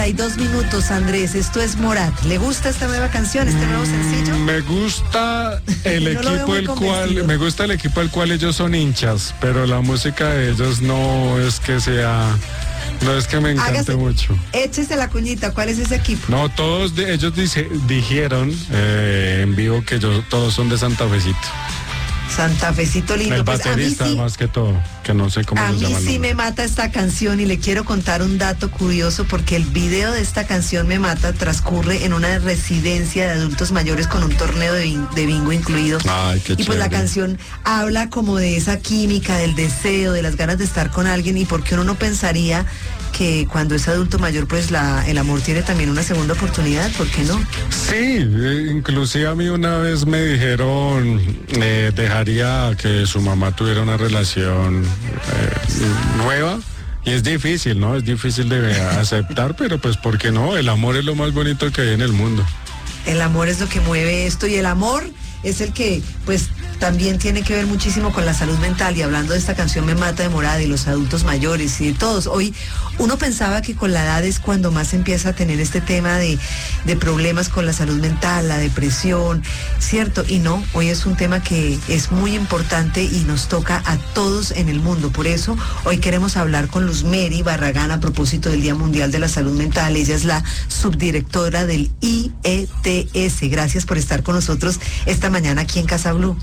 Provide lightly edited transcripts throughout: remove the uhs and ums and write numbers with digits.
Hay 2 minutos, Andrés. Esto es Morat. ¿Le gusta esta nueva canción, este nuevo sencillo? Me gusta el Me gusta el equipo del cual ellos son hinchas, pero la música de ellos no es que me encante mucho. Échese la cuñita, ¿cuál es ese equipo? No, ellos dijeron en vivo que todos son de Santa Fecito. Santa Fecito lindo. El pues baterista más que todo, que no sé cómo se llama. A mí sí me mata esta canción y le quiero contar un dato curioso porque el video de esta canción Me Mata transcurre en una residencia de adultos mayores con un torneo de bingo incluido. Ay, qué y pues la canción habla como de esa química, del deseo, de las ganas de estar con alguien y porque uno no pensaría que cuando es adulto mayor pues el amor tiene también una segunda oportunidad, ¿por qué no? Sí, inclusive a mí una vez me dijeron dejaría que su mamá tuviera una relación nueva y es difícil, ¿no? Es difícil de aceptar, pero pues ¿por qué no? El amor es lo más bonito que hay en el mundo. El amor es lo que mueve esto y el amor es el que pues también tiene que ver muchísimo con la salud mental. Y hablando de esta canción Me Mata de Morat y los adultos mayores y de todos, hoy uno pensaba que con la edad es cuando más empieza a tener este tema de problemas con la salud mental, la depresión, ¿cierto? Y no, hoy es un tema que es muy importante y nos toca a todos en el mundo. Por eso hoy queremos hablar con Luz Mary Barragán a propósito del Día Mundial de la Salud Mental. Ella es la subdirectora del IETS. Gracias por estar con nosotros esta mañana aquí en Casa Blue.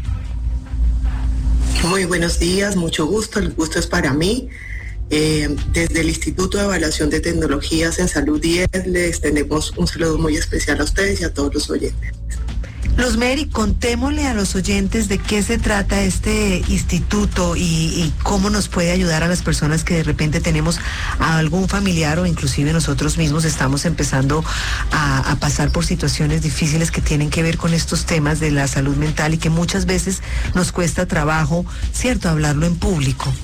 Muy buenos días, mucho gusto, el gusto es para mí. Desde el Instituto de Evaluación de Tecnologías en Salud 10 les extendemos un saludo muy especial a ustedes y a todos los oyentes. Luz Mary, contémosle a los oyentes de qué se trata este instituto y cómo nos puede ayudar a las personas que de repente tenemos a algún familiar o inclusive nosotros mismos estamos empezando a pasar por situaciones difíciles que tienen que ver con estos temas de la salud mental y que muchas veces nos cuesta trabajo, ¿cierto?, hablarlo en público.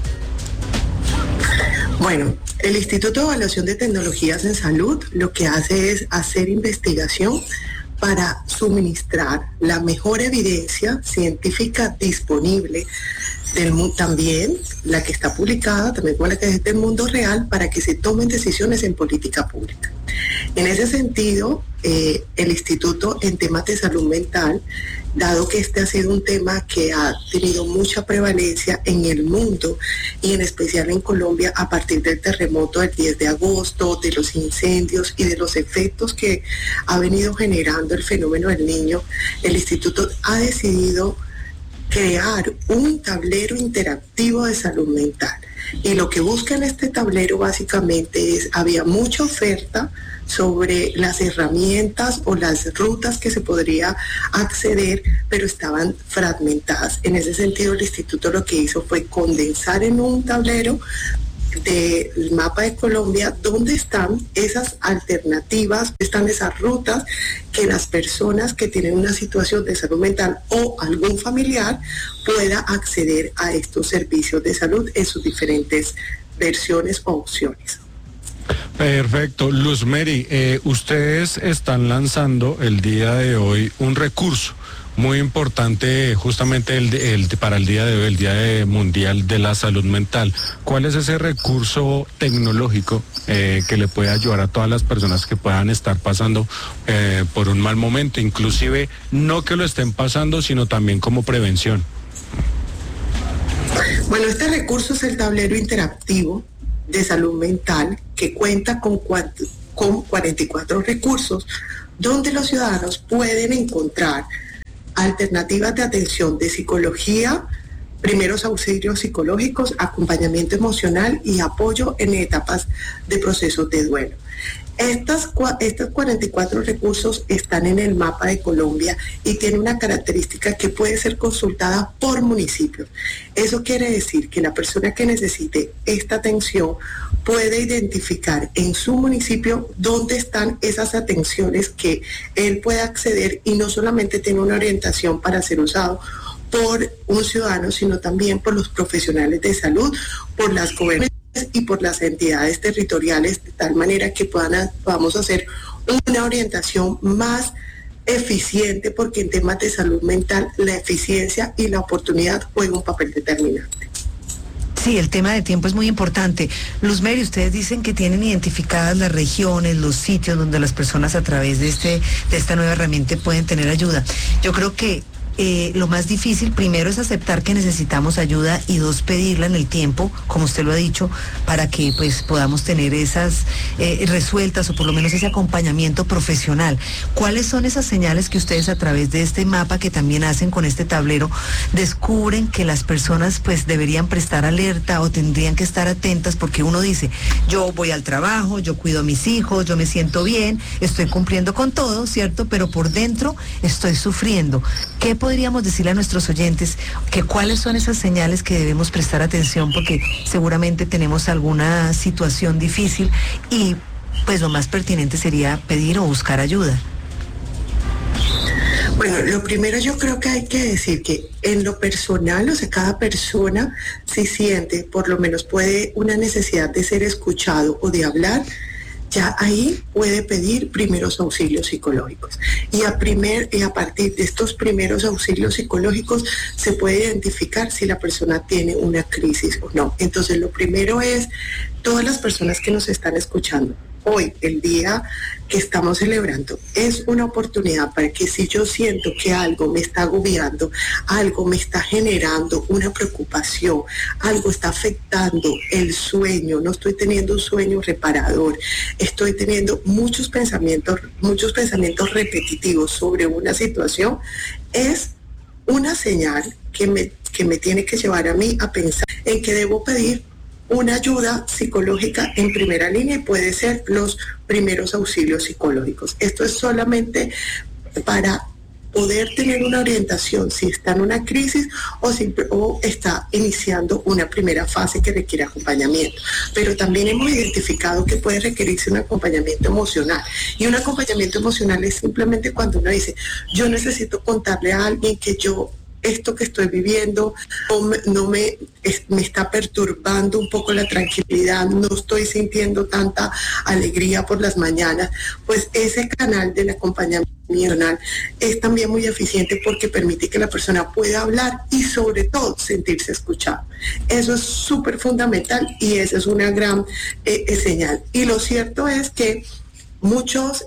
Bueno, el Instituto de Evaluación de Tecnologías en Salud lo que hace es hacer investigación para suministrar la mejor evidencia científica disponible también la que está publicada, también con la que es del mundo real, para que se tomen decisiones en política pública. En ese sentido, el Instituto en temas de salud mental, dado que este ha sido un tema que ha tenido mucha prevalencia en el mundo y en especial en Colombia a partir del terremoto del 10 de agosto, de los incendios y de los efectos que ha venido generando el fenómeno del niño, el Instituto ha decidido crear un tablero interactivo de salud mental. Y lo que busca en este tablero básicamente había mucha oferta sobre las herramientas o las rutas que se podría acceder, pero estaban fragmentadas. En ese sentido, el instituto lo que hizo fue condensar en un tablero del mapa de Colombia dónde están esas alternativas, están esas rutas que las personas que tienen una situación de salud mental o algún familiar pueda acceder a estos servicios de salud en sus diferentes versiones o opciones. Perfecto. Luz Mary, ustedes están lanzando el día de hoy un recurso muy importante justamente para el día de hoy, el Día Mundial de la Salud Mental. ¿Cuál es ese recurso tecnológico que le puede ayudar a todas las personas que puedan estar pasando por un mal momento, inclusive no que lo estén pasando, sino también como prevención? Bueno, este recurso es el tablero interactivo de salud mental que cuenta con 44 recursos donde los ciudadanos pueden encontrar alternativas de atención de psicología, primeros auxilios psicológicos, acompañamiento emocional y apoyo en etapas de procesos de duelo. Estos 44 recursos están en el mapa de Colombia y tienen una característica que puede ser consultada por municipio. Eso quiere decir que la persona que necesite esta atención puede identificar en su municipio dónde están esas atenciones que él puede acceder y no solamente tiene una orientación para ser usado por un ciudadano, sino también por los profesionales de salud, por las gobernanzas y por las entidades territoriales, de tal manera que podamos hacer una orientación más eficiente, porque en temas de salud mental la eficiencia y la oportunidad juegan un papel determinante. Sí, el tema de tiempo es muy importante. Luz Mary, ustedes dicen que tienen identificadas las regiones, los sitios donde las personas a través de esta nueva herramienta pueden tener ayuda. Yo creo que lo más difícil, primero, es aceptar que necesitamos ayuda y dos, pedirla en el tiempo, como usted lo ha dicho, para que pues podamos tener esas resueltas o por lo menos ese acompañamiento profesional. ¿Cuáles son esas señales que ustedes a través de este mapa que también hacen con este tablero descubren que las personas pues deberían prestar alerta o tendrían que estar atentas? Porque uno dice, yo voy al trabajo, yo cuido a mis hijos, yo me siento bien, estoy cumpliendo con todo, ¿cierto? Pero por dentro estoy sufriendo. ¿Qué podríamos decirle a nuestros oyentes que cuáles son esas señales que debemos prestar atención, porque seguramente tenemos alguna situación difícil y pues lo más pertinente sería pedir o buscar ayuda? Bueno, lo primero yo creo que hay que decir que en lo personal, o sea, cada persona si siente, por lo menos puede una necesidad de ser escuchado o de hablar, ya ahí puede pedir primeros auxilios psicológicos. Y a partir de estos primeros auxilios psicológicos se puede identificar si la persona tiene una crisis o no. Entonces, lo primero es, todas las personas que nos están escuchando, hoy, el día que estamos celebrando, es una oportunidad para que si yo siento que algo me está agobiando, algo me está generando una preocupación, algo está afectando el sueño, no estoy teniendo un sueño reparador, estoy teniendo muchos pensamientos repetitivos sobre una situación, es una señal que me tiene que llevar a mí a pensar en que debo pedir una ayuda psicológica en primera línea, y puede ser los primeros auxilios psicológicos. Esto es solamente para poder tener una orientación si está en una crisis o está iniciando una primera fase que requiere acompañamiento. Pero también hemos identificado que puede requerirse un acompañamiento emocional. Y un acompañamiento emocional es simplemente cuando uno dice, yo necesito contarle a alguien que esto que estoy viviendo me está perturbando un poco la tranquilidad, no estoy sintiendo tanta alegría por las mañanas. Pues ese canal del acompañamiento es también muy eficiente porque permite que la persona pueda hablar y sobre todo sentirse escuchado. Eso es súper fundamental y esa es una gran señal. Y lo cierto es que muchos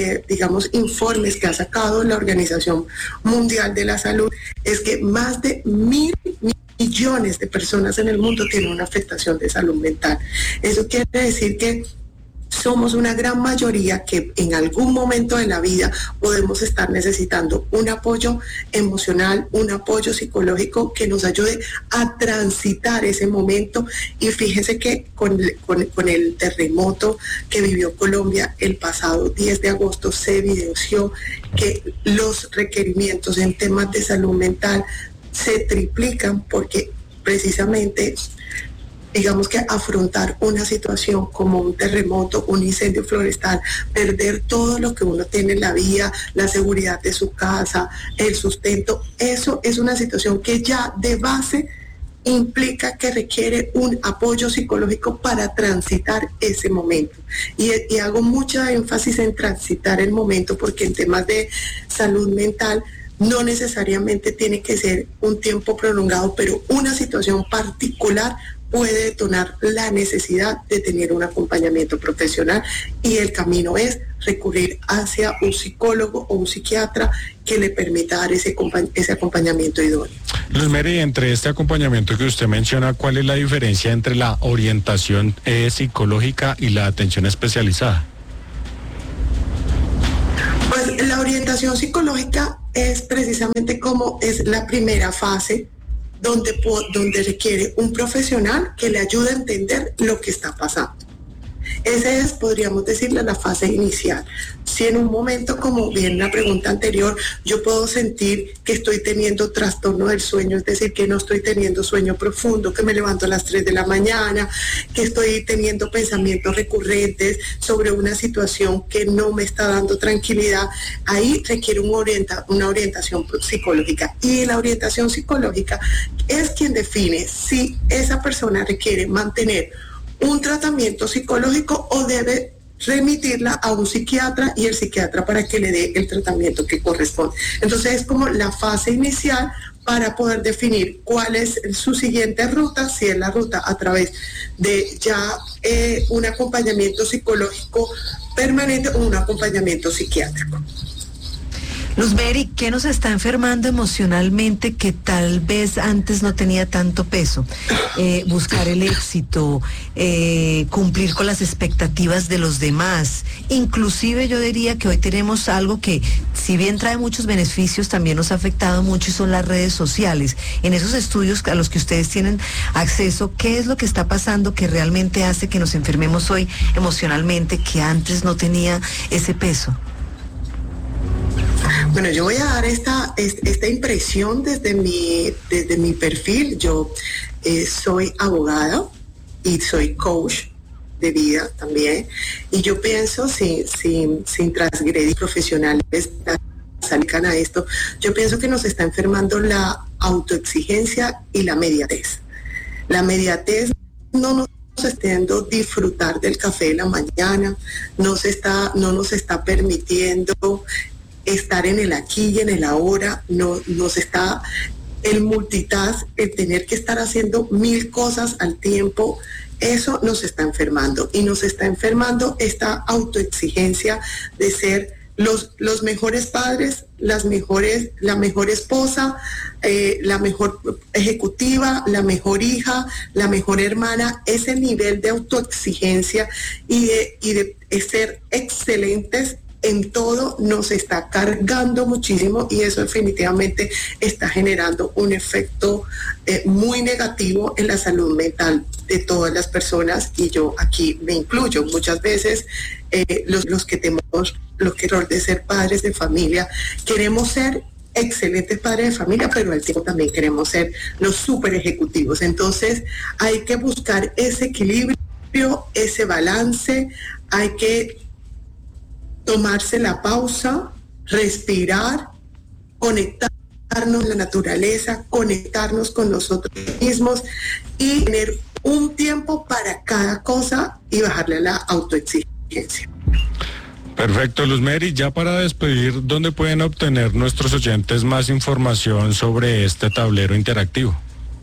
informes que ha sacado la Organización Mundial de la Salud es que más de 1.000 millones de personas en el mundo tienen una afectación de salud mental. Eso quiere decir que somos una gran mayoría que en algún momento de la vida podemos estar necesitando un apoyo emocional, un apoyo psicológico que nos ayude a transitar ese momento. Y fíjese que con el terremoto que vivió Colombia el pasado 10 de agosto se evidenció que los requerimientos en temas de salud mental se triplican porque precisamente digamos que afrontar una situación como un terremoto, un incendio forestal, perder todo lo que uno tiene en la vida, la seguridad de su casa, el sustento, eso es una situación que ya de base implica que requiere un apoyo psicológico para transitar ese momento. Y hago mucha énfasis en transitar el momento porque en temas de salud mental no necesariamente tiene que ser un tiempo prolongado, pero una situación particular puede detonar la necesidad de tener un acompañamiento profesional y el camino es recurrir hacia un psicólogo o un psiquiatra que le permita dar ese acompañamiento idóneo. Luz Mary, entre este acompañamiento que usted menciona, ¿cuál es la diferencia entre la orientación psicológica y la atención especializada? Pues la orientación psicológica es precisamente como es la primera fase donde requiere un profesional que le ayude a entender lo que está pasando. Esa es, podríamos decirle, la fase inicial. Si en un momento, como bien la pregunta anterior, yo puedo sentir que estoy teniendo trastorno del sueño, es decir, que no estoy teniendo sueño profundo, que me levanto a las 3 de la mañana, que estoy teniendo pensamientos recurrentes sobre una situación que no me está dando tranquilidad, ahí requiere una orientación psicológica. Y la orientación psicológica es quien define si esa persona requiere mantener un tratamiento psicológico o debe remitirla a un psiquiatra y el psiquiatra para que le dé el tratamiento que corresponde. Entonces es como la fase inicial para poder definir cuál es su siguiente ruta, si es la ruta a través de ya un acompañamiento psicológico permanente o un acompañamiento psiquiátrico. Luzmeri, ¿qué nos está enfermando emocionalmente que tal vez antes no tenía tanto peso? Buscar el éxito, cumplir con las expectativas de los demás. Inclusive yo diría que hoy tenemos algo que, si bien trae muchos beneficios, también nos ha afectado mucho y son las redes sociales. En esos estudios a los que ustedes tienen acceso, ¿qué es lo que está pasando que realmente hace que nos enfermemos hoy emocionalmente que antes no tenía ese peso? Bueno, yo voy a dar esta impresión desde mi perfil. Yo soy abogada y soy coach de vida también. Y yo pienso, sin transgredir profesionales salgan a esto, yo pienso que nos está enfermando la autoexigencia y la mediatez. La mediatez no nos está haciendo disfrutar del café de la mañana, no nos está permitiendo estar en el aquí y en el ahora, nos está el multitask, el tener que estar haciendo 1000 cosas al tiempo, eso nos está enfermando y nos está enfermando esta autoexigencia de ser los mejores padres, la mejor esposa, la mejor ejecutiva, la mejor hija, la mejor hermana. Ese nivel de autoexigencia y de ser excelentes en todo nos está cargando muchísimo y eso definitivamente está generando un efecto muy negativo en la salud mental de todas las personas, y yo aquí me incluyo. Muchas veces los que tenemos el rol de ser padres de familia queremos ser excelentes padres de familia, pero al tiempo también queremos ser los súper ejecutivos. Entonces hay que buscar ese equilibrio, ese balance, hay que tomarse la pausa, respirar, conectarnos con la naturaleza, conectarnos con nosotros mismos y tener un tiempo para cada cosa y bajarle a la autoexigencia. Perfecto, Luzmeri. Ya para despedir, ¿dónde pueden obtener nuestros oyentes más información sobre este tablero interactivo?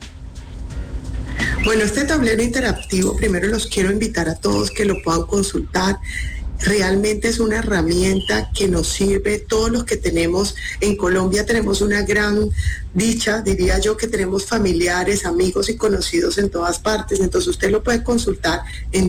Bueno, este tablero interactivo, primero los quiero invitar a todos que lo puedan consultar. Realmente es una herramienta que nos sirve. Todos los que tenemos en Colombia tenemos una gran dicha, diría yo, que tenemos familiares, amigos y conocidos en todas partes. Entonces usted lo puede consultar en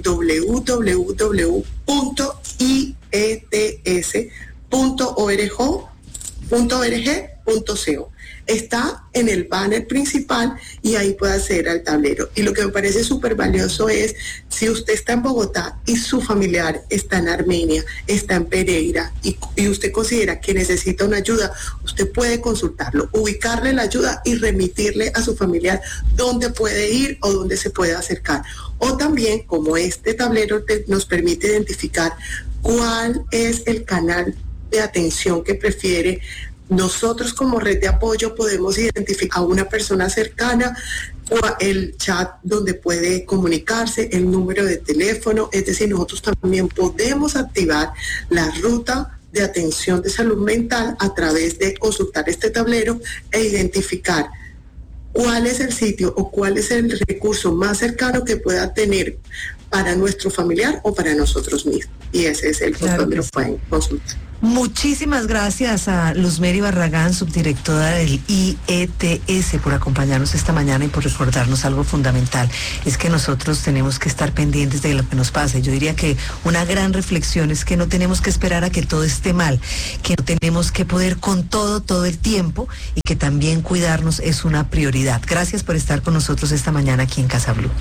www.its.org.co. Está en el banner principal y ahí puede acceder al tablero. Y lo que me parece súper valioso es, si usted está en Bogotá y su familiar está en Armenia, está en Pereira y usted considera que necesita una ayuda, usted puede consultarlo, ubicarle la ayuda y remitirle a su familiar dónde puede ir o dónde se puede acercar. O también, como este tablero nos permite identificar cuál es el canal de atención que prefiere, nosotros como red de apoyo podemos identificar a una persona cercana o el chat donde puede comunicarse, el número de teléfono. Es decir, nosotros también podemos activar la ruta de atención de salud mental a través de consultar este tablero e identificar cuál es el sitio o cuál es el recurso más cercano que pueda tener para nuestro familiar o para nosotros mismos. Y ese es el punto donde lo pueden consultar. Muchísimas gracias a Luzmeri Barragán, subdirectora del IETS, por acompañarnos esta mañana y por recordarnos algo fundamental. Es que nosotros tenemos que estar pendientes de lo que nos pasa. Yo diría que una gran reflexión es que no tenemos que esperar a que todo esté mal, que no tenemos que poder con todo el tiempo, y que también cuidarnos es una prioridad. Gracias por estar con nosotros esta mañana aquí en Casa Blue.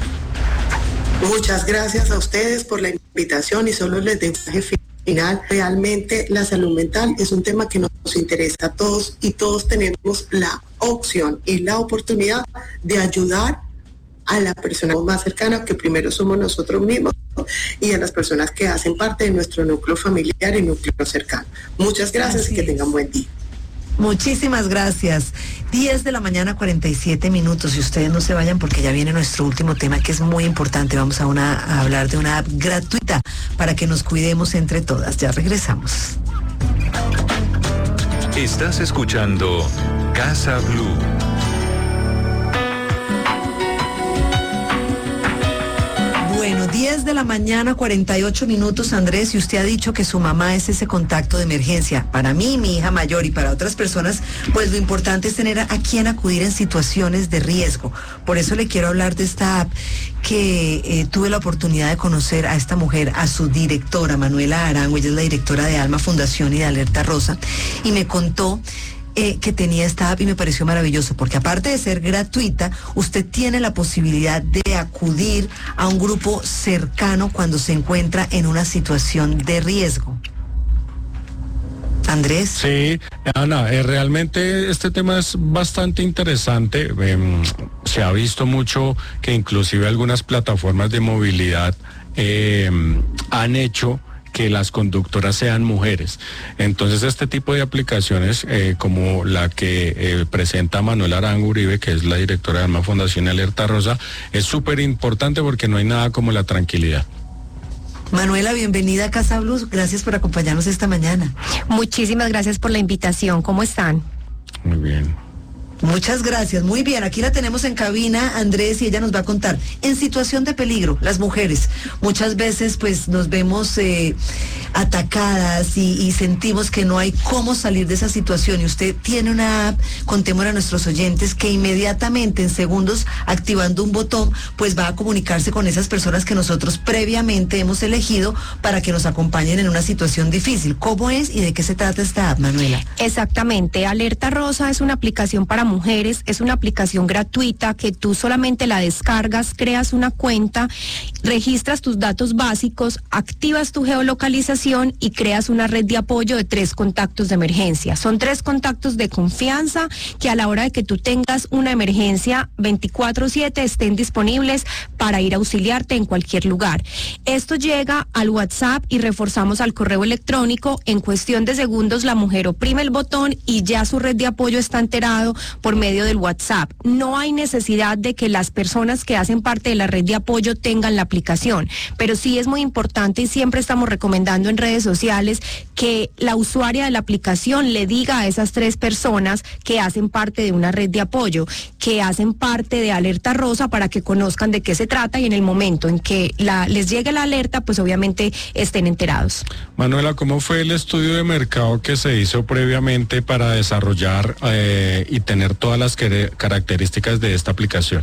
Muchas gracias a ustedes por la invitación y solo les dejo un mensaje final. Realmente la salud mental es un tema que nos interesa a todos y todos tenemos la opción y la oportunidad de ayudar a la persona más cercana, que primero somos nosotros mismos, y a las personas que hacen parte de nuestro núcleo familiar y núcleo cercano. Muchas gracias y que tengan buen día. Muchísimas gracias. 10 de la mañana, 47 minutos. Y ustedes no se vayan porque ya viene nuestro último tema, que es muy importante. Vamos a hablar de una app gratuita para que nos cuidemos entre todas. Ya regresamos. Estás escuchando Casa Blue. 10 de la mañana, 48 minutos, Andrés, y usted ha dicho que su mamá es ese contacto de emergencia. Para mí, mi hija mayor y para otras personas, pues lo importante es tener a quien acudir en situaciones de riesgo. Por eso le quiero hablar de esta app que tuve la oportunidad de conocer a esta mujer, a su directora, Manuela Arango. Ella es la directora de Alma Fundación y de Alerta Rosa, y me contó que tenía esta app y me pareció maravilloso, porque aparte de ser gratuita, usted tiene la posibilidad de acudir a un grupo cercano cuando se encuentra en una situación de riesgo. Andrés. Sí, Ana, realmente este tema es bastante interesante. Se ha visto mucho que inclusive algunas plataformas de movilidad han hecho que las conductoras sean mujeres. Entonces este tipo de aplicaciones como la que presenta Manuela Arango Uribe, que es la directora de Alma Fundación y Alerta Rosa, es súper importante porque no hay nada como la tranquilidad. Manuela, bienvenida a Casa Blues. Gracias por acompañarnos esta mañana. Muchísimas gracias por la invitación. ¿Cómo están? Muy bien. Muchas gracias, muy bien, aquí la tenemos en cabina, Andrés, y ella nos va a contar. En situación de peligro, las mujeres, muchas veces pues nos vemos atacadas y sentimos que no hay cómo salir de esa situación, y usted tiene una app, contémosle a nuestros oyentes, que inmediatamente, en segundos, activando un botón, pues va a comunicarse con esas personas que nosotros previamente hemos elegido para que nos acompañen en una situación difícil. ¿Cómo es y de qué se trata esta app, Manuela? Exactamente, Alerta Rosa es una aplicación para mujeres, es una aplicación gratuita que tú solamente la descargas, creas una cuenta, registras tus datos básicos, activas tu geolocalización y creas una red de apoyo de 3 contactos de emergencia. Son 3 contactos de confianza que a la hora de que tú tengas una emergencia 24/7 estén disponibles para ir a auxiliarte en cualquier lugar. Esto llega al WhatsApp y reforzamos al correo electrónico. En cuestión de segundos la mujer oprime el botón y ya su red de apoyo está enterado por medio del WhatsApp. No hay necesidad de que las personas que hacen parte de la red de apoyo tengan la aplicación, pero sí es muy importante y siempre estamos recomendando en redes sociales que la usuaria de la aplicación le diga a esas 3 personas que hacen parte de una red de apoyo, que hacen parte de Alerta Rosa, para que conozcan de qué se trata y en el momento en que les llegue la alerta, pues obviamente estén enterados. Manuela, ¿cómo fue el estudio de mercado que se hizo previamente para desarrollar y tener todas las características de esta aplicación?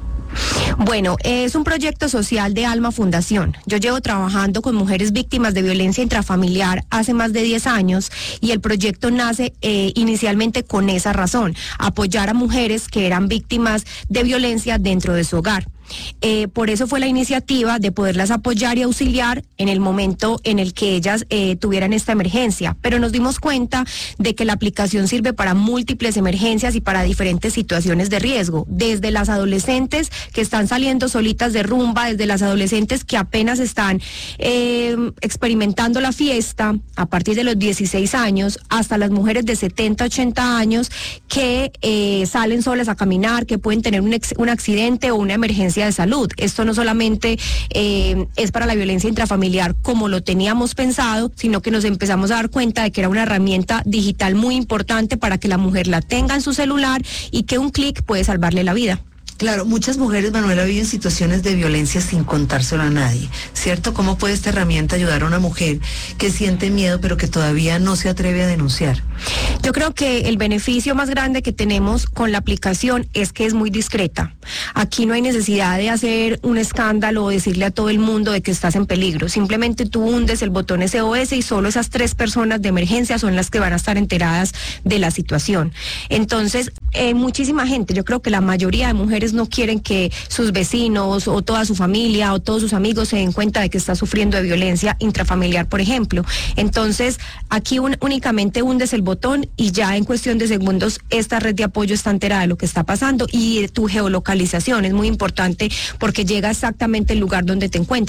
Bueno, es un proyecto social de Alma Fundación. Yo llevo trabajando con mujeres víctimas de violencia intrafamiliar hace más de 10 años y el proyecto nace inicialmente con esa razón, apoyar a mujeres que eran víctimas de violencia dentro de su hogar. Por eso fue la iniciativa de poderlas apoyar y auxiliar en el momento en el que ellas tuvieran esta emergencia, pero nos dimos cuenta de que la aplicación sirve para múltiples emergencias y para diferentes situaciones de riesgo, desde las adolescentes que están saliendo solitas de rumba, desde las adolescentes que apenas están experimentando la fiesta a partir de los 16 años, hasta las mujeres de 70, 80 años que salen solas a caminar, que pueden tener un accidente o una emergencia de salud. Esto no solamente es para la violencia intrafamiliar como lo teníamos pensado, sino que nos empezamos a dar cuenta de que era una herramienta digital muy importante para que la mujer la tenga en su celular y que un clic puede salvarle la vida. Claro, muchas mujeres, Manuela, viven situaciones de violencia sin contárselo a nadie, ¿cierto? ¿Cómo puede esta herramienta ayudar a una mujer que siente miedo pero que todavía no se atreve a denunciar? Yo creo que el beneficio más grande que tenemos con la aplicación es que es muy discreta. Aquí no hay necesidad de hacer un escándalo o decirle a todo el mundo de que estás en peligro. Simplemente tú hundes el botón SOS y solo esas 3 personas de emergencia son las que van a estar enteradas de la situación. Entonces, muchísima gente, yo creo que la mayoría de mujeres no quieren que sus vecinos o toda su familia o todos sus amigos se den cuenta de que está sufriendo de violencia intrafamiliar, por ejemplo. Entonces, aquí únicamente hundes el botón y ya en cuestión de segundos esta red de apoyo está enterada de lo que está pasando, y tu geolocalización es muy importante porque llega exactamente al lugar donde te encuentras.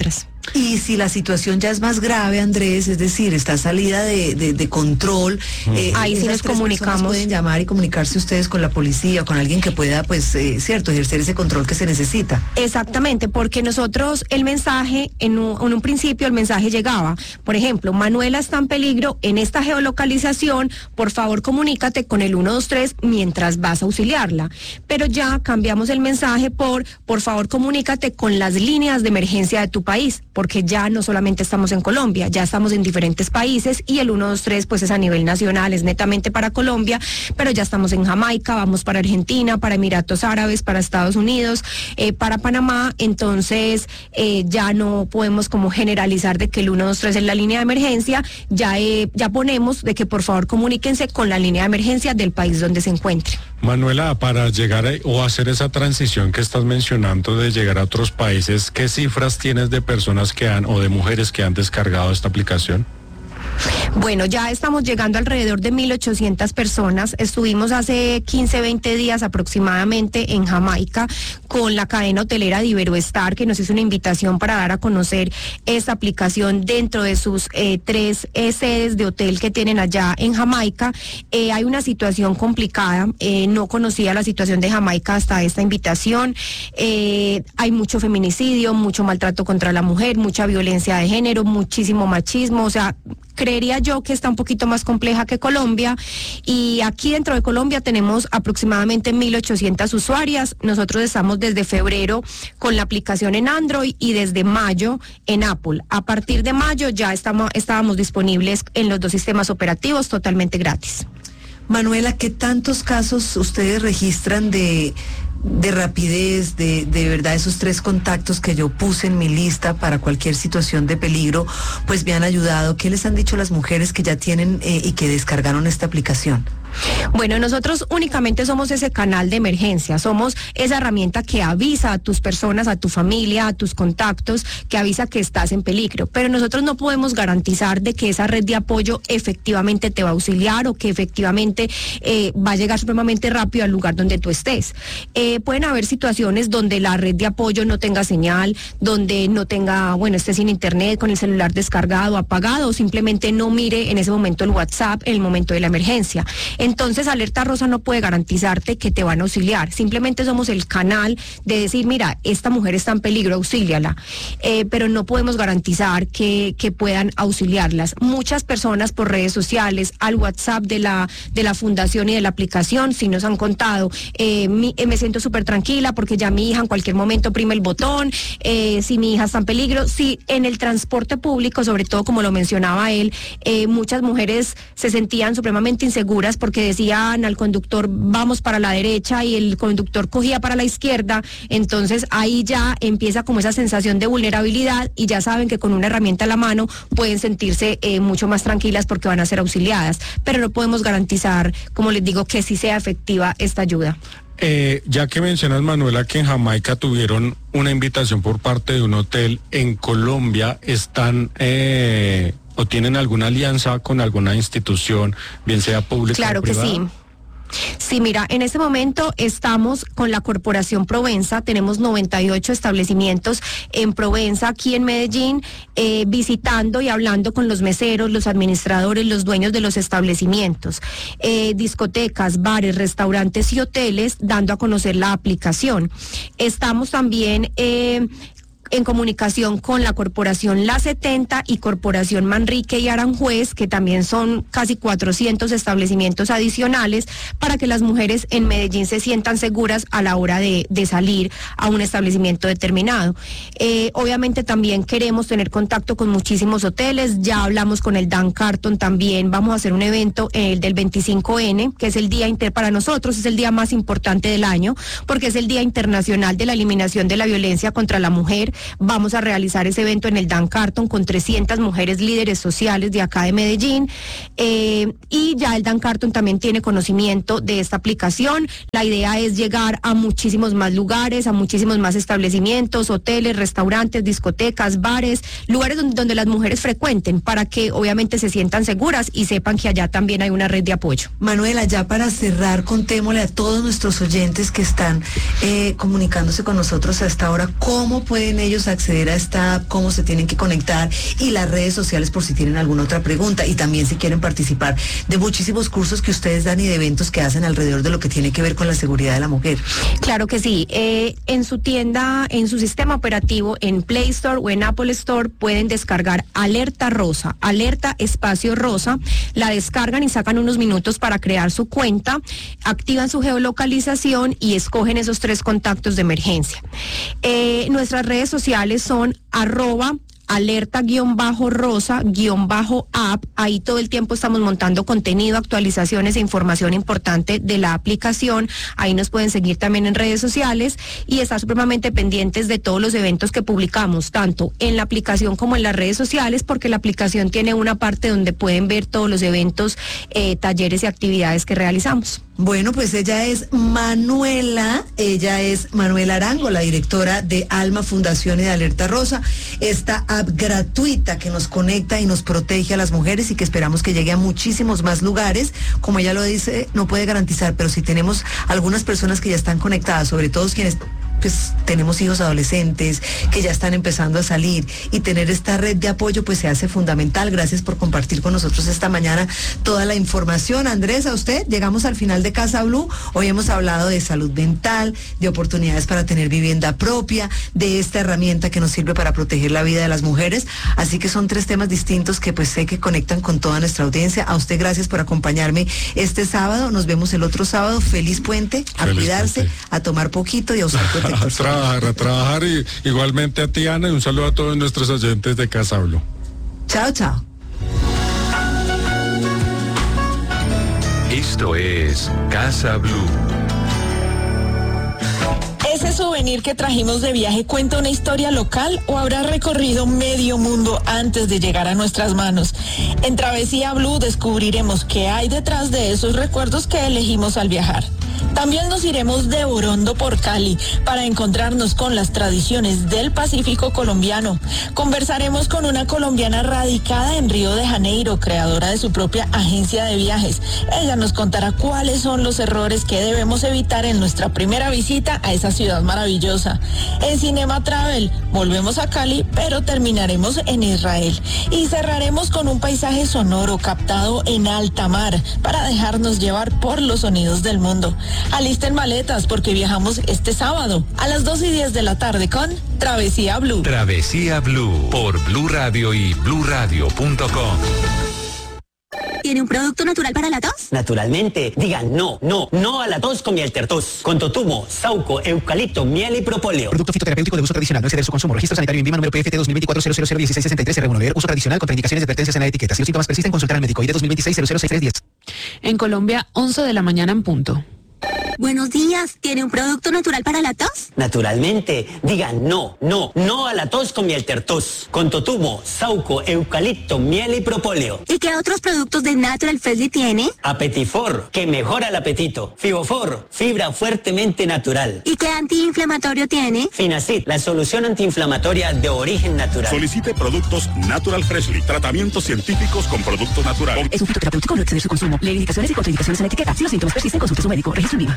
Y si la situación ya es más grave, Andrés, es decir, está salida de control, ahí sí nos comunicamos. Pueden llamar y comunicarse ustedes con la policía o con alguien que pueda, pues, cierto, ejercer ese control que se necesita. Exactamente, porque nosotros el mensaje, en un principio el mensaje llegaba, por ejemplo, Manuela está en peligro en esta geolocalización, por favor comunícate con el 123 mientras vas a auxiliarla. Pero ya cambiamos el mensaje por favor comunícate con las líneas de emergencia de tu país, porque ya no solamente estamos en Colombia, ya estamos en diferentes países y el 123 pues es a nivel nacional, es netamente para Colombia, pero ya estamos en Jamaica, vamos para Argentina, para Emiratos Árabes, para Estados Unidos, para Panamá, entonces ya no podemos como generalizar de que el 123 es la línea de emergencia, ya ponemos de que por favor comuníquense con la línea de emergencia del país donde se encuentre. Manuela, para llegar o hacer esa transición que estás mencionando de llegar a otros países, ¿qué cifras tienes de personas que han o de mujeres que han descargado esta aplicación? Bueno, ya estamos llegando alrededor de 1.800 personas. Estuvimos hace 15, 20 días aproximadamente en Jamaica con la cadena hotelera de Iberoestar, que nos hizo una invitación para dar a conocer esta aplicación dentro de sus 3 sedes de hotel que tienen allá en Jamaica. Hay una situación complicada, no conocía la situación de Jamaica hasta esta invitación. Hay mucho feminicidio, mucho maltrato contra la mujer, mucha violencia de género, muchísimo machismo, o sea, creería yo que está un poquito más compleja que Colombia, y aquí dentro de Colombia tenemos aproximadamente 1.800 usuarias. Nosotros estamos desde febrero con la aplicación en Android y desde mayo en Apple. A partir de mayo ya estábamos disponibles en los 2 sistemas operativos totalmente gratis. Manuela, ¿qué tantos casos ustedes registran de rapidez, de verdad esos 3 contactos que yo puse en mi lista para cualquier situación de peligro, pues me han ayudado? ¿Qué les han dicho las mujeres que ya tienen y que descargaron esta aplicación? Bueno, nosotros únicamente somos ese canal de emergencia, somos esa herramienta que avisa a tus personas, a tu familia, a tus contactos, que avisa que estás en peligro, pero nosotros no podemos garantizar de que esa red de apoyo efectivamente te va a auxiliar o que efectivamente va a llegar supremamente rápido al lugar donde tú estés. Pueden haber situaciones donde la red de apoyo no tenga señal, donde no tenga, esté sin internet, con el celular descargado, apagado, o simplemente no mire en ese momento el WhatsApp en el momento de la emergencia. Entonces, Alerta Rosa no puede garantizarte que te van a auxiliar. Simplemente somos el canal de decir, mira, esta mujer está en peligro, auxíliala. Pero no podemos garantizar que puedan auxiliarlas. Muchas personas por redes sociales, al WhatsApp de la fundación y de la aplicación, sí nos han contado, me siento súper tranquila porque ya mi hija en cualquier momento oprime el botón, si mi hija está en peligro. Sí, en el transporte público, sobre todo como lo mencionaba él, muchas mujeres se sentían supremamente inseguras porque decían al conductor vamos para la derecha y el conductor cogía para la izquierda, entonces ahí ya empieza como esa sensación de vulnerabilidad y ya saben que con una herramienta a la mano pueden sentirse mucho más tranquilas porque van a ser auxiliadas, pero no podemos garantizar, como les digo, que sí sea efectiva esta ayuda. Ya que mencionas, Manuela, que en Jamaica tuvieron una invitación por parte de un hotel, en Colombia están o tienen alguna alianza con alguna institución, bien sea pública o privada. Claro que sí. Sí, mira, en este momento estamos con la Corporación Provenza, tenemos 98 establecimientos en Provenza, aquí en Medellín, visitando y hablando con los meseros, los administradores, los dueños de los establecimientos, discotecas, bares, restaurantes y hoteles, dando a conocer la aplicación. Estamos también en comunicación con la Corporación La 70 y Corporación Manrique y Aranjuez, que también son casi 400 establecimientos adicionales, para que las mujeres en Medellín se sientan seguras a la hora de salir a un establecimiento determinado. Obviamente también queremos tener contacto con muchísimos hoteles, ya hablamos con el Dan Carton también, vamos a hacer un evento, el del 25N, que es el día para nosotros es el día más importante del año, porque es el Día Internacional de la Eliminación de la Violencia contra la Mujer. Vamos a realizar ese evento en el Dan Carton con 300 mujeres líderes sociales de acá de Medellín, y ya el Dan Carton también tiene conocimiento de esta aplicación. La idea es llegar a muchísimos más lugares, a muchísimos más establecimientos, hoteles, restaurantes, discotecas, bares, lugares donde las mujeres frecuenten, para que obviamente se sientan seguras y sepan que allá también hay una red de apoyo. Manuela, ya para cerrar, contémosle a todos nuestros oyentes que están comunicándose con nosotros a esta hora, ¿cómo pueden ellos acceder a esta app, cómo se tienen que conectar, y las redes sociales por si tienen alguna otra pregunta, y también si quieren participar de muchísimos cursos que ustedes dan y de eventos que hacen alrededor de lo que tiene que ver con la seguridad de la mujer. Claro que sí. En su tienda, en su sistema operativo, en Play Store o en Apple Store, pueden descargar Alerta Rosa, Alerta Espacio Rosa, la descargan y sacan unos minutos para crear su cuenta, activan su geolocalización y escogen esos 3 contactos de emergencia. Nuestras redes sociales son @alerta_rosa_app. Ahí todo el tiempo estamos montando contenido, actualizaciones e información importante de la aplicación. Ahí nos pueden seguir también en redes sociales y estar supremamente pendientes de todos los eventos que publicamos, tanto en la aplicación como en las redes sociales, porque la aplicación tiene una parte donde pueden ver todos los eventos, talleres y actividades que realizamos. Bueno, pues ella es Manuela Arango, la directora de Alma Fundación y de Alerta Rosa, esta app gratuita que nos conecta y nos protege a las mujeres y que esperamos que llegue a muchísimos más lugares. Como ella lo dice, no puede garantizar, pero si tenemos algunas personas que ya están conectadas, sobre todo quienes pues tenemos hijos adolescentes que ya están empezando a salir, y tener esta red de apoyo pues se hace fundamental. Gracias por compartir con nosotros esta mañana toda la información. Andrés, a usted, llegamos al final de Casa Blue. Hoy hemos hablado de salud mental, de oportunidades para tener vivienda propia, de esta herramienta que nos sirve para proteger la vida de las mujeres, así que son 3 temas distintos que pues sé que conectan con toda nuestra audiencia. A usted gracias por acompañarme este sábado, nos vemos el otro sábado. Feliz puente, a cuidarse, a tomar poquito y a usar protector. A trabajar, y igualmente a ti, Ana, y un saludo a todos nuestros oyentes de Casa Blue. Chao, chao. Esto es Casa Blue. ¿Ese souvenir que trajimos de viaje cuenta una historia local o habrá recorrido medio mundo antes de llegar a nuestras manos? En Travesía Blue descubriremos qué hay detrás de esos recuerdos que elegimos al viajar. También nos iremos de Orondo por Cali para encontrarnos con las tradiciones del Pacífico colombiano. Conversaremos con una colombiana radicada en Río de Janeiro, creadora de su propia agencia de viajes. Ella nos contará cuáles son los errores que debemos evitar en nuestra primera visita a esa ciudad maravillosa. En Cinema Travel volvemos a Cali, pero terminaremos en Israel. Y cerraremos con un paisaje sonoro captado en alta mar para dejarnos llevar por los sonidos del mundo. Alisten maletas porque viajamos este sábado a las 2:10 de la tarde con Travesía Blue. Travesía Blue por Blue Radio y BlueRadio.com. ¿Tiene un producto natural para la tos? Naturalmente. Digan no a la tos con Mieltertos. Con totumo, sauco, eucalipto, miel y propóleo. Producto fitoterapéutico de uso tradicional. No exceder su consumo. Registro sanitario en INVIMA número PFT 2024-0001663-R1. Leer uso tradicional. Contraindicaciones y advertencias en la etiqueta. Si los síntomas persisten, consultar al médico. ID 2026-006310. En Colombia, 11 de la mañana en punto. Buenos días. ¿Tiene un producto natural para la tos? Naturalmente. Digan no a la tos con Mieltertos. Con totumo, sauco, eucalipto, miel y propóleo. ¿Y qué otros productos de Natural Freshly tiene? Apetifor, que mejora el apetito. Fibofor, fibra fuertemente natural. ¿Y qué antiinflamatorio tiene? Finacid, la solución antiinflamatoria de origen natural. Solicite productos Natural Freshly. Tratamientos científicos con productos naturales. Es un fitoterapéutico, no exceder su consumo. Leer indicaciones y contraindicaciones en la etiqueta. Si los síntomas persisten, consulte a su médico. Registro INVIMA.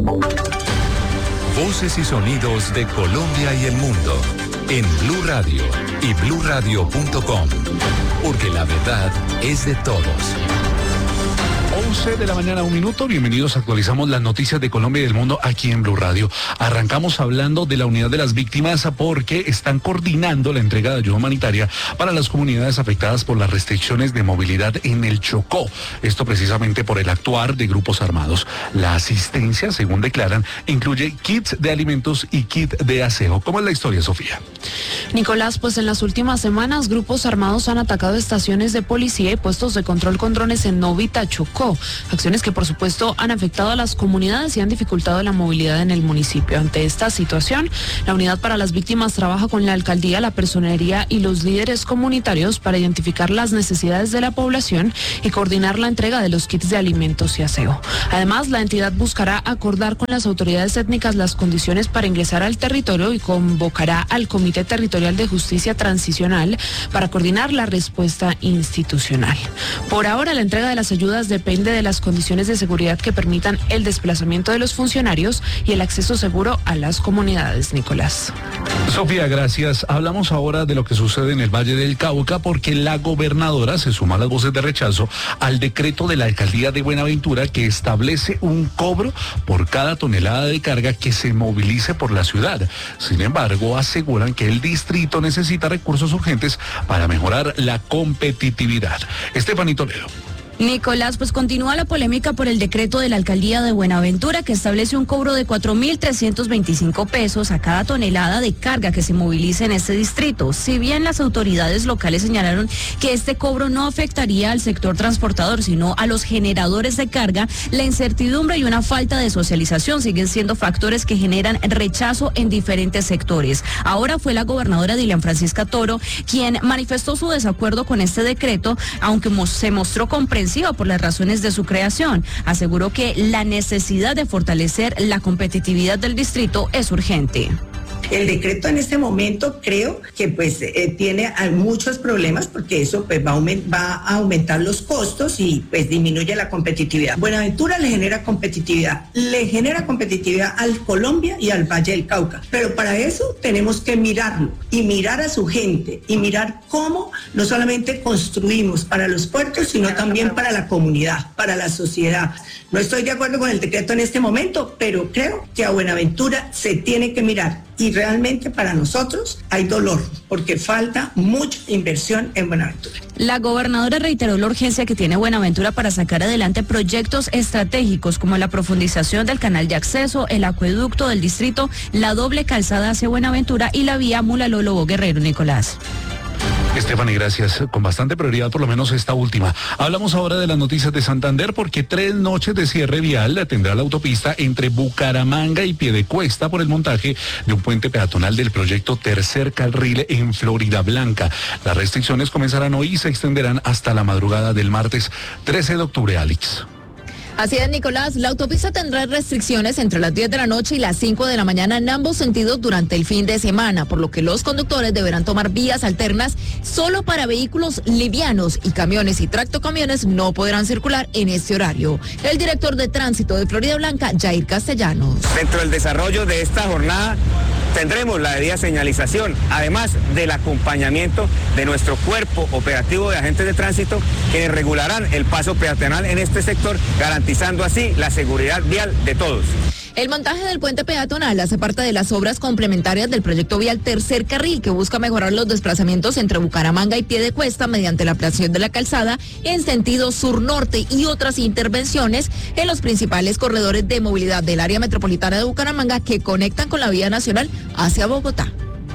Voces y sonidos de Colombia y el mundo en Blue Radio y BlueRadio.com, porque la verdad es de todos. 11 de la mañana, 1 minuto. Bienvenidos, actualizamos las noticias de Colombia y del mundo aquí en Blue Radio. Arrancamos hablando de la unidad de las víctimas porque están coordinando la entrega de ayuda humanitaria para las comunidades afectadas por las restricciones de movilidad en el Chocó. Esto precisamente por el actuar de grupos armados. La asistencia, según declaran, incluye kits de alimentos y kit de aseo. ¿Cómo es la historia, Sofía? Nicolás, pues en las últimas semanas grupos armados han atacado estaciones de policía y puestos de control con drones en Novita, Chocó. Acciones que por supuesto han afectado a las comunidades y han dificultado la movilidad en el municipio. Ante esta situación, la Unidad para las Víctimas trabaja con la alcaldía, la personería y los líderes comunitarios para identificar las necesidades de la población y coordinar la entrega de los kits de alimentos y aseo. Además, la entidad buscará acordar con las autoridades étnicas las condiciones para ingresar al territorio y convocará al Comité Territorial de Justicia Transicional para coordinar la respuesta institucional. Por ahora, la entrega de las ayudas depende de las condiciones de seguridad que permitan el desplazamiento de los funcionarios y el acceso seguro a las comunidades, Nicolás. Sofía, gracias. Hablamos ahora de lo que sucede en el Valle del Cauca porque la gobernadora se suma a las voces de rechazo al decreto de la alcaldía de Buenaventura que establece un cobro por cada tonelada de carga que se movilice por la ciudad. Sin embargo, aseguran que el distrito necesita recursos urgentes para mejorar la competitividad. Estefanía Toledo. Nicolás, pues continúa la polémica por el decreto de la alcaldía de Buenaventura que establece un cobro de 4.325 pesos a cada tonelada de carga que se movilice en este distrito. Si bien las autoridades locales señalaron que este cobro no afectaría al sector transportador, sino a los generadores de carga, la incertidumbre y una falta de socialización siguen siendo factores que generan rechazo en diferentes sectores. Ahora fue la gobernadora Dilian Francisca Toro quien manifestó su desacuerdo con este decreto, aunque se mostró comprensiva por las razones de su creación. Aseguró que la necesidad de fortalecer la competitividad del distrito es urgente. El decreto en este momento creo que tiene muchos problemas porque eso va a aumentar los costos y disminuye la competitividad. Buenaventura le genera competitividad al Colombia y al Valle del Cauca, pero para eso tenemos que mirarlo y mirar a su gente y mirar cómo no solamente construimos para los puertos, sino también para la comunidad, para la sociedad. No estoy de acuerdo con el decreto en este momento, pero creo que a Buenaventura se tiene que mirar. Y realmente para nosotros hay dolor, porque falta mucha inversión en Buenaventura. La gobernadora reiteró la urgencia que tiene Buenaventura para sacar adelante proyectos estratégicos como la profundización del canal de acceso, el acueducto del distrito, la doble calzada hacia Buenaventura y la vía Mulaló-Lobo Guerrero. Nicolás. Estefanía, gracias. Con bastante prioridad, por lo menos esta última. Hablamos ahora de las noticias de Santander porque 3 noches de cierre vial tendrá la autopista entre Bucaramanga y Piedecuesta por el montaje de un puente peatonal del proyecto Tercer Carril en Florida Blanca. Las restricciones comenzarán hoy y se extenderán hasta la madrugada del martes 13 de octubre, Alex. Así es, Nicolás. La autopista tendrá restricciones entre las 10 de la noche y las 5 de la mañana en ambos sentidos durante el fin de semana, por lo que los conductores deberán tomar vías alternas solo para vehículos livianos y camiones y tractocamiones no podrán circular en este horario. El director de tránsito de Florida Blanca, Jair Castellanos. Dentro del desarrollo de esta jornada tendremos la debida señalización, además del acompañamiento de nuestro cuerpo operativo de agentes de tránsito, quienes regularán el paso peatonal en este sector, garantizando así la seguridad vial de todos. El montaje del puente peatonal hace parte de las obras complementarias del proyecto vial Tercer Carril, que busca mejorar los desplazamientos entre Bucaramanga y Piedecuesta mediante la ampliación de la calzada en sentido sur-norte y otras intervenciones en los principales corredores de movilidad del área metropolitana de Bucaramanga que conectan con la vía nacional hacia Bogotá.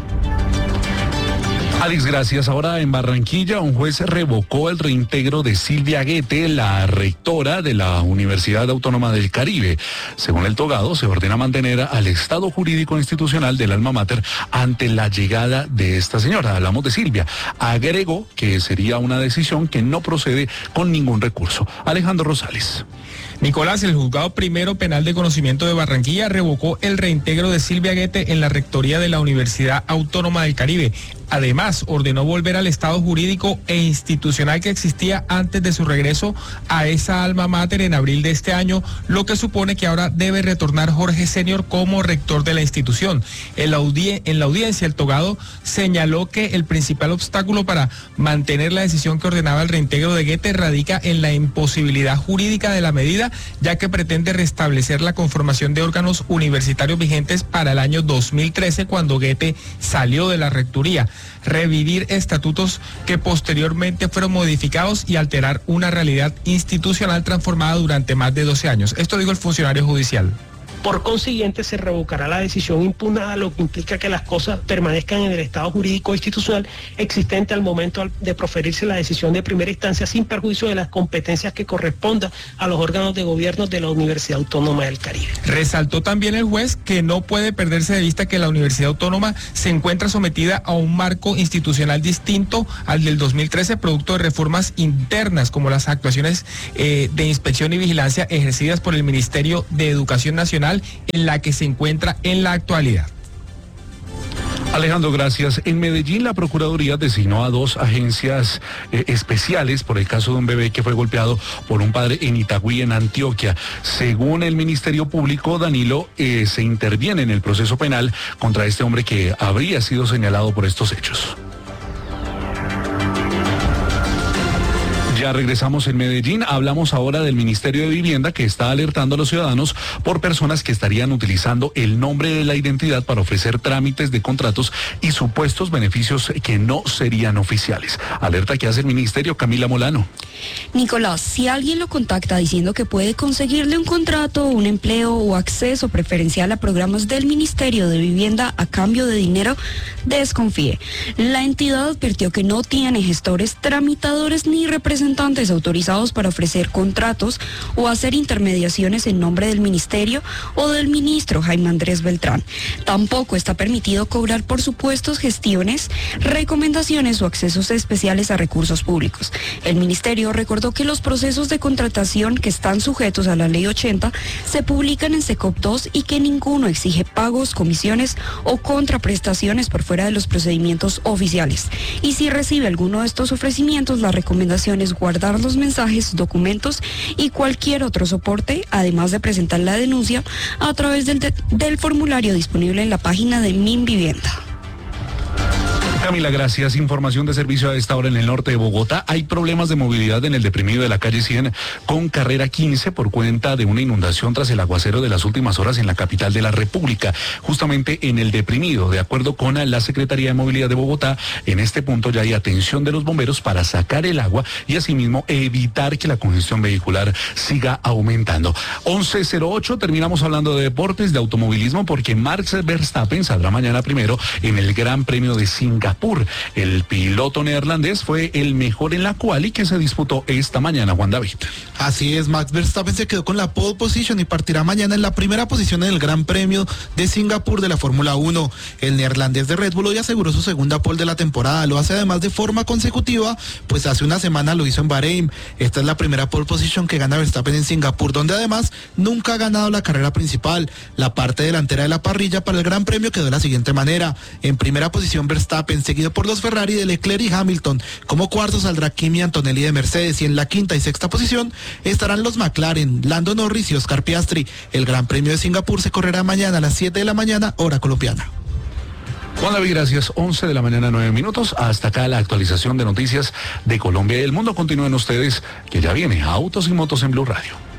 Alex, gracias. Ahora en Barranquilla, un juez revocó el reintegro de Silvia Guete, la rectora de la Universidad Autónoma del Caribe. Según el togado, se ordena mantener al estado jurídico institucional del alma mater ante la llegada de esta señora. Hablamos de Silvia. Agregó que sería una decisión que no procede con ningún recurso. Alejandro Rosales. Nicolás, el juzgado primero penal de conocimiento de Barranquilla revocó el reintegro de Silvia Guete en la rectoría de la Universidad Autónoma del Caribe. Además, ordenó volver al estado jurídico e institucional que existía antes de su regreso a esa alma mater en abril de este año, lo que supone que ahora debe retornar Jorge Senior como rector de la institución. En la audiencia, el togado señaló que el principal obstáculo para mantener la decisión que ordenaba el reintegro de Guete radica en la imposibilidad jurídica de la medida, ya que pretende restablecer la conformación de órganos universitarios vigentes para el año 2013, cuando Guete salió de la rectoría, revivir estatutos que posteriormente fueron modificados y alterar una realidad institucional transformada durante más de 12 años. Esto dijo el funcionario judicial. Por consiguiente, se revocará la decisión impugnada, lo que implica que las cosas permanezcan en el estado jurídico institucional existente al momento de proferirse la decisión de primera instancia, sin perjuicio de las competencias que correspondan a los órganos de gobierno de la Universidad Autónoma del Caribe. Resaltó también el juez que no puede perderse de vista que la Universidad Autónoma se encuentra sometida a un marco institucional distinto al del 2013, producto de reformas internas como las actuaciones de inspección y vigilancia ejercidas por el Ministerio de Educación Nacional, en la que se encuentra en la actualidad. Alejandro, gracias. En Medellín, la Procuraduría designó a 2 agencias especiales por el caso de un bebé que fue golpeado por un padre en Itagüí, en Antioquia. Según el Ministerio Público, Danilo, se interviene en el proceso penal contra este hombre que habría sido señalado por estos hechos. Ya regresamos en Medellín, hablamos ahora del Ministerio de Vivienda que está alertando a los ciudadanos por personas que estarían utilizando el nombre de la identidad para ofrecer trámites de contratos y supuestos beneficios que no serían oficiales. Alerta que hace el Ministerio, Camila Molano. Nicolás, si alguien lo contacta diciendo que puede conseguirle un contrato, un empleo o acceso preferencial a programas del Ministerio de Vivienda a cambio de dinero, desconfíe. La entidad advirtió que no tiene gestores, tramitadores ni representantes autorizados para ofrecer contratos o hacer intermediaciones en nombre del Ministerio o del ministro Jaime Andrés Beltrán. Tampoco está permitido cobrar por supuestos gestiones, recomendaciones o accesos especiales a recursos públicos. El Ministerio recordó que los procesos de contratación que están sujetos a la Ley 80 se publican en SECOP 2 y que ninguno exige pagos, comisiones o contraprestaciones por fuera de los procedimientos oficiales. Y si recibe alguno de estos ofrecimientos, la recomendación es guardar los mensajes, documentos y cualquier otro soporte, además de presentar la denuncia a través del formulario disponible en la página de Minvivienda. Camila, gracias. Información de servicio a esta hora en el norte de Bogotá. Hay problemas de movilidad en el deprimido de la calle 100 con carrera 15 por cuenta de una inundación tras el aguacero de las últimas horas en la capital de la República. Justamente en el deprimido, de acuerdo con la Secretaría de Movilidad de Bogotá, en este punto ya hay atención de los bomberos para sacar el agua y asimismo evitar que la congestión vehicular siga aumentando. 11:08, terminamos hablando de deportes, de automovilismo, porque Max Verstappen saldrá mañana primero en el Gran Premio de Singapur. El piloto neerlandés fue el mejor en la quali que se disputó esta mañana, Juan David. Así es, Max Verstappen se quedó con la pole position y partirá mañana en la primera posición en el Gran Premio de Singapur de la Fórmula 1. El neerlandés de Red Bull hoy aseguró su segunda pole de la temporada. Lo hace además de forma consecutiva, pues hace una semana lo hizo en Bahrein. Esta es la primera pole position que gana Verstappen en Singapur, donde además nunca ha ganado la carrera principal. La parte delantera de la parrilla para el Gran Premio quedó de la siguiente manera. En primera posición Verstappen, seguido por los Ferrari de Leclerc y Hamilton. Como cuarto saldrá Kimi Antonelli de Mercedes y en la quinta y sexta posición estarán los McLaren, Lando Norris y Oscar Piastri. El Gran Premio de Singapur se correrá mañana a las 7 de la mañana, hora colombiana. Juan David, gracias. 11 de la mañana, 9 minutos. Hasta acá la actualización de noticias de Colombia y el mundo. Continúen ustedes, que ya viene Autos y Motos en Blue Radio.